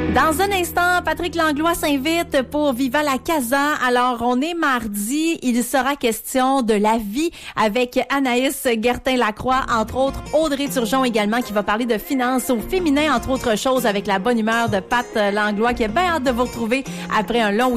Dans un instant, Patrick Langlois s'invite pour Viva la Casa. Alors, on est mardi. Il sera question de la vie avec Anaïs Gertin-Lacroix, entre autres Audrey Turgeon également, qui va parler de finances au féminin, entre autres choses, avec la bonne humeur de Pat Langlois, qui a bien hâte de vous retrouver après un long week-end.